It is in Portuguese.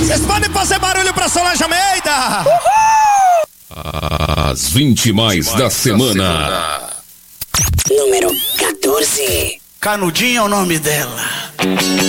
Vocês podem fazer barulho pra Solange Almeida. As 20 mais da semana. Número 14. Canudinho é o nome dela.